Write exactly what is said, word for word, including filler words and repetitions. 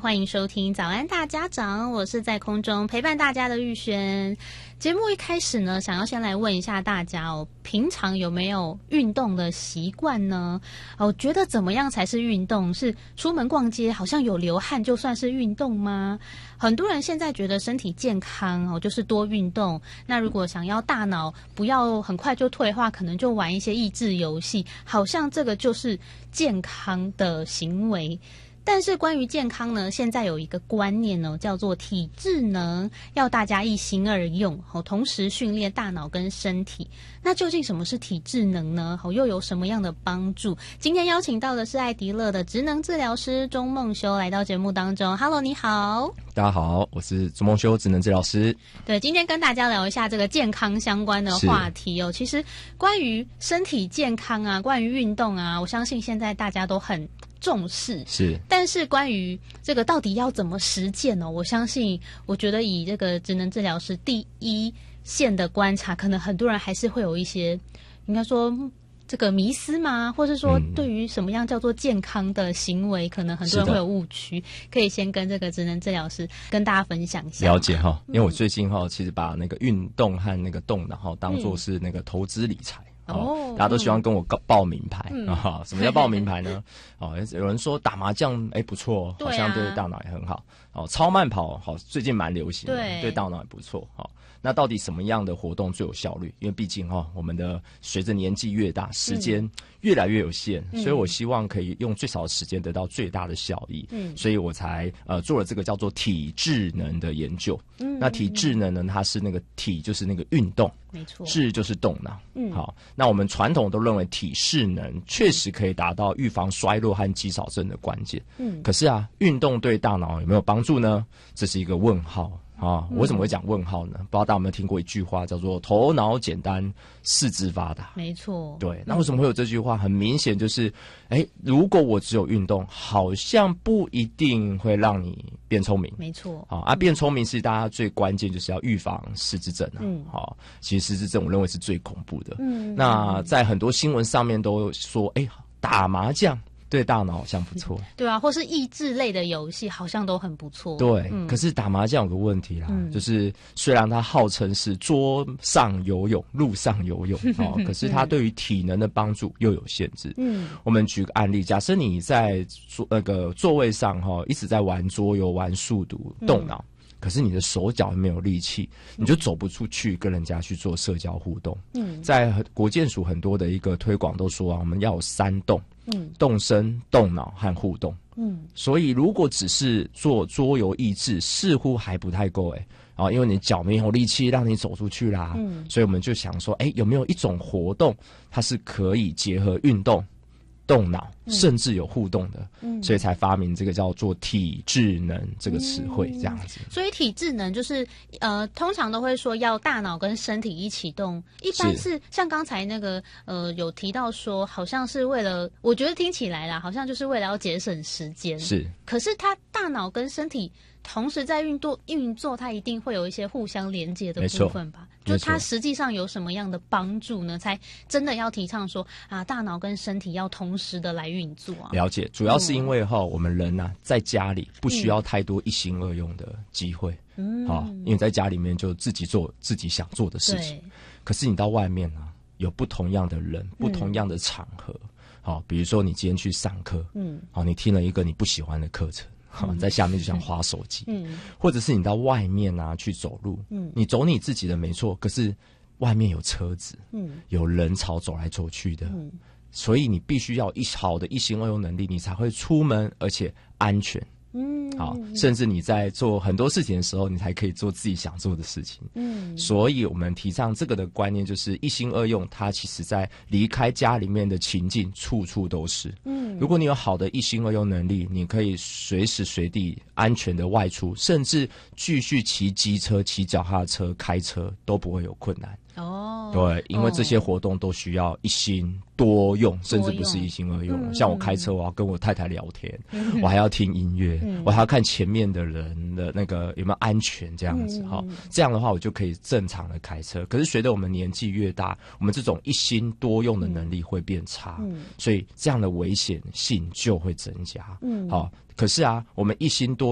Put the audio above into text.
欢迎收听早安大家长，我是在空中陪伴大家的玉轩。节目一开始呢，想要先来问一下大家哦，平常有没有运动的习惯呢？哦，觉得怎么样才是运动？是出门逛街好像有流汗就算是运动吗？很多人现在觉得身体健康哦，就是多运动。那如果想要大脑不要很快就退化，可能就玩一些益智游戏，好像这个就是健康的行为。但是关于健康呢，现在有一个观念呢，叫做体智能，要大家一心二用，同时训练大脑跟身体。那究竟什么是体智能呢？又有什么样的帮助？今天邀请到的是艾迪乐的职能治疗师钟梦修来到节目当中。Hello， 你好。 大家好，我是钟梦修，职能治疗师。 对，今天跟大家聊一下这个健康相关的话题哦。其实关于身体健康啊，关于运动啊，我相信现在大家都很重视， 是， 但是关于这个到底要怎么实践呢？我相信，我觉得以这个职能治疗师第一线的观察，可能很多人还是会有一些，应该说这个迷思吗？或是说对于什么样叫做健康的行为，嗯、可能很多人会有误区。可以先跟这个职能治疗师跟大家分享一下。 了解哈，因为我最近哈，其实把那个运动和那个动脑哈当作是那个投资理财。嗯哦，大家都喜欢跟我报名牌、嗯、啊！什么叫报名牌呢？哦，有人说打麻将哎不错，好像对大脑也很好。哦，超慢跑好，最近蛮流行的，对，对大脑也不错。好、哦，那到底什么样的活动最有效率？因为毕竟哈、哦，我们的随着年纪越大，时间越来越有限，嗯、所以我希望可以用最少的时间得到最大的效益。嗯，所以我才呃做了这个叫做体智能的研究。嗯，那体智能呢，它是那个体就是那个运动。 没错， 智就是动脑。嗯，好，那我们传统都认为体适能确实可以达到预防衰弱和肌少症的关键。嗯，可是啊，运动对大脑有没有帮助呢？这是一个问号啊！我为什么会讲问号呢？不知道大家有没有听过一句话叫做"头脑简单，四肢发达"。 没错， 对。那为什么会有这句话？很明显就是，哎，如果我只有运动，好像不一定会让你变聪明。 没错， 好啊，变聪明是大家最关键，就是要预防失智症啊。嗯，好，其实失智症我认为是最恐怖的。嗯，那在很多新闻上面都说，哎，打麻将对大脑好像不错， 对啊，或是益智类的游戏好像都很不错。 对，嗯、可是打麻将有个问题啦，嗯、就是虽然它号称是桌上游泳、路上游泳哦，可是它对于体能的帮助又有限制。嗯，我们举个案例，假设你在座那个座位上哈、哦，一直在玩桌游、玩数独、动脑。嗯，可是你的手脚没有力气，你就走不出去跟人家去做社交互动。嗯，在国健署很多的一个推广都说啊，我们要有三动，嗯，动身、动脑和互动。嗯，所以如果只是做桌游益智，似乎还不太够哎。啊，因为你脚没有力气让你走出去啦。嗯，所以我们就想说，哎，有没有一种活动，它是可以结合运动、动脑，甚至有互动的，嗯、所以才发明这个叫做体智能这个词汇，这样子。 嗯、所以体智能就是呃，通常都会说要大脑跟身体一起动，一般是像刚才那个呃有提到说，好像是为了，我觉得听起来啦，好像就是为了要节省时间。 是， 可是它大脑跟身体同时在运作运作，它一定会有一些互相连接的部分吧？就它实际上有什么样的帮助呢？才真的要提倡说啊，大脑跟身体要同时的来运作啊。 了解，主要是因为哈、哦，我们人呐、啊、在家里不需要太多一心二用的机会，嗯，好、哦，因为在家里面就自己做自己想做的事情。可是你到外面啊，有不同样的人，不同样的场合，好、哦，比如说你今天去上课，嗯，好、哦，你听了一个你不喜欢的课程。嗯、在下面就想滑手机，嗯，或者是你到外面啊去走路，嗯，你走你自己的没错，可是外面有车子，嗯，有人潮走来走去的，嗯，所以你必须要一好的一心二用能力，你才会出门，而且安全。嗯，好，甚至你在做很多事情的时候，你才可以做自己想做的事情。嗯，所以我们提倡这个的观念就是一心二用，它其实在离开家里面的情境，处处都是。嗯，如果你有好的一心二用能力，你可以随时随地安全的外出，甚至继续骑机车、骑脚踏车、开车都不会有困难。哦，对，因为这些活动都需要一心多用，甚至不是一心二用。嗯、像我开车，我要跟我太太聊天，嗯、我还要听音乐，嗯、我还要看前面的人的那个有没有安全这样子哈、嗯。这样的话，我就可以正常的开车。可是随着我们年纪越大，我们这种一心多用的能力会变差，嗯、所以这样的危险性就会增加。嗯，好，可是啊，我们一心多